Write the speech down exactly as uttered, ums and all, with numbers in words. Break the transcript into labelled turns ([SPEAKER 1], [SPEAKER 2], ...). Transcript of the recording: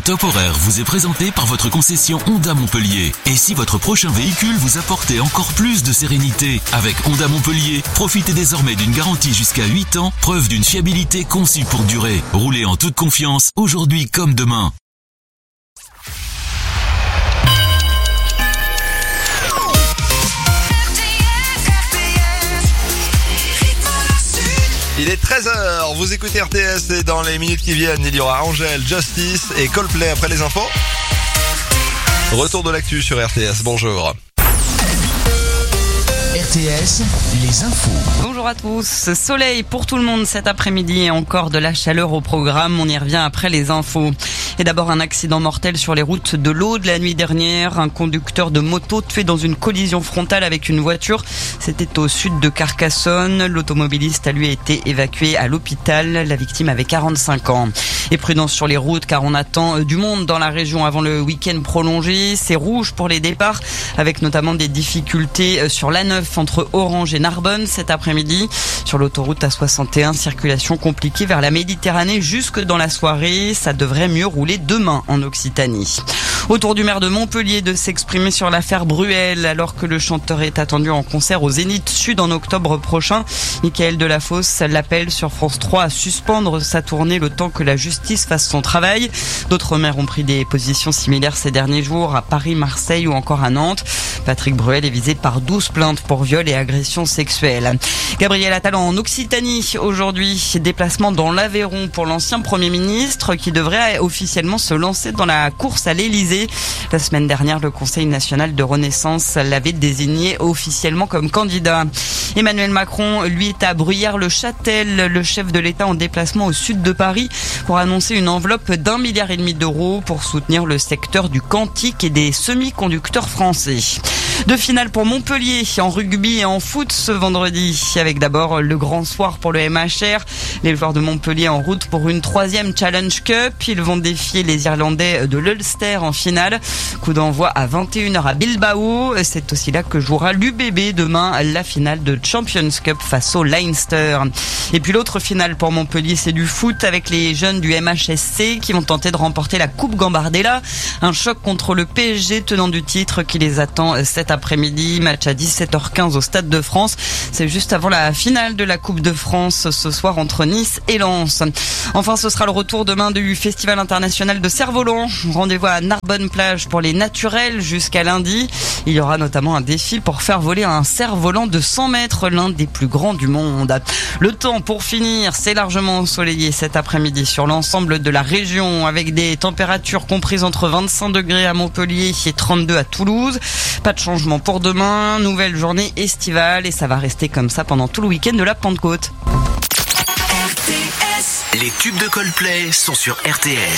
[SPEAKER 1] Top Horaire vous est présenté par votre concession Honda Montpellier. Et si votre prochain véhicule vous apportait encore plus de sérénité? Avec Honda Montpellier, profitez désormais d'une garantie jusqu'à huit ans, preuve d'une fiabilité conçue pour durer. Roulez en toute confiance, aujourd'hui comme demain.
[SPEAKER 2] Il est treize heures, vous écoutez R T S et dans les minutes qui viennent, il y aura Angèle, Justice et Coldplay après les infos. Retour de l'actu sur R T S, bonjour.
[SPEAKER 3] R T S, les infos.
[SPEAKER 4] Bonjour à tous. Soleil pour tout le monde cet après-midi et encore de la chaleur au programme. On y revient après les infos. Et d'abord un accident mortel sur les routes de l'Aude la nuit dernière. Un conducteur de moto tué dans une collision frontale avec une voiture. C'était au sud de Carcassonne. L'automobiliste a lui été évacué à l'hôpital. La victime avait quarante-cinq ans. Et prudence sur les routes car on attend du monde dans la région avant le week-end prolongé. C'est rouge pour les départs avec notamment des difficultés sur l'A neuf entre Orange et Narbonne cet après-midi. Sur l'autoroute A soixante et un, circulation compliquée vers la Méditerranée jusque dans la soirée. Ça devrait mieux rouler demain en Occitanie. Autour du maire de Montpellier de s'exprimer sur l'affaire Bruel alors que le chanteur est attendu en concert au Zénith Sud en octobre prochain. Mickaël Delafosse l'appelle sur France trois à suspendre sa tournée le temps que la justice fasse son travail. D'autres maires ont pris des positions similaires ces derniers jours à Paris, Marseille ou encore à Nantes. Patrick Bruel est visé par douze plaintes pour viol et agression sexuelle. Gabriel Attal en Occitanie aujourd'hui. Déplacement dans l'Aveyron pour l'ancien Premier ministre qui devrait officiellement se lancer dans la course à l'Élysée. La semaine dernière, le Conseil national de Renaissance l'avait désigné officiellement comme candidat. Emmanuel Macron, lui, est à Bruyères-le-Châtel, le chef de l'État en déplacement au sud de Paris pour annoncer une enveloppe d'un milliard et demi d'euros pour soutenir le secteur du quantique et des semi-conducteurs français. Deux finales pour Montpellier en rugby et en foot ce vendredi, avec d'abord le grand soir pour le M H R. Les joueurs de Montpellier en route pour une troisième Challenge Cup. Ils vont défier les Irlandais de l'Ulster en finale. Coup d'envoi à vingt et une heures à Bilbao. C'est aussi là que jouera l'U B B demain, la finale de Champions Cup face au Leinster. Et puis l'autre finale pour Montpellier, c'est du foot avec les jeunes du M H S C qui vont tenter de remporter la Coupe Gambardella. Un choc contre le P S G, tenant du titre, qui les attend cet après-midi. Match à dix-sept heures quinze au Stade de France. C'est juste avant la finale de la Coupe de France ce soir entre Nice et Lens. Enfin, ce sera le retour demain du Festival international de cerf-volant. Rendez-vous à Narbonne-Plage pour les naturels jusqu'à lundi. Il y aura notamment un défi pour faire voler un cerf-volant de cent mètres, l'un des plus grands du monde. Le temps pour finir, c'est largement ensoleillé cet après-midi sur l'ensemble de la région avec des températures comprises entre vingt-cinq degrés à Montpellier et trente-deux à Toulouse. Pas de changement pour demain, nouvelle journée estivale et ça va rester comme ça pendant tout le week-end de la Pentecôte.
[SPEAKER 1] Les tubes de Coldplay sont sur R T S.